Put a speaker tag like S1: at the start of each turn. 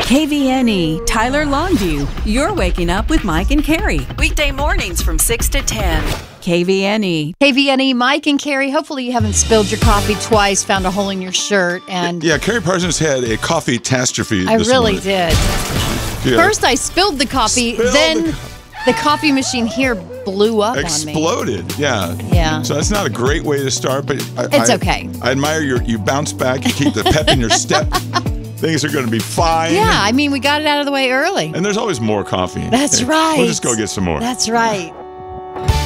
S1: KVNE, Tyler Longview. You're waking up with Mike and Carrie. Weekday mornings from 6 to 10. KVNE.
S2: KVNE, Mike and Carrie. Hopefully you haven't spilled your coffee twice, found a hole in your shirt, and
S3: Yeah, Carrie Parsons had a coffee catastrophe.
S2: I
S3: this
S2: really
S3: morning.
S2: did.
S3: Yeah.
S2: First I spilled the coffee, then the coffee machine here blew up
S3: Exploded.
S2: on me.
S3: Yeah. So that's not a great way to start, but
S2: It's okay.
S3: I admire you bounce back, you keep the pep in your step. Things are going to be fine.
S2: Yeah, I mean, we got it out of the way early.
S3: And there's always more coffee.
S2: That's right.
S3: We'll just go get some more.
S2: That's right.